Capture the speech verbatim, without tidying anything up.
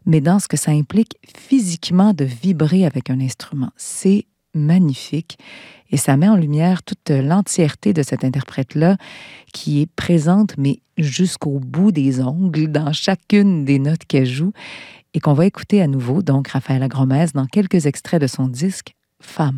mais dans ce que ça implique physiquement de vibrer avec un instrument. C'est magnifique et ça met en lumière toute l'entièreté de cette interprète-là qui est présente, mais jusqu'au bout des ongles, dans chacune des notes qu'elle joue et qu'on va écouter à nouveau, donc Raphaël Agromez, dans quelques extraits de son disque « Femme ».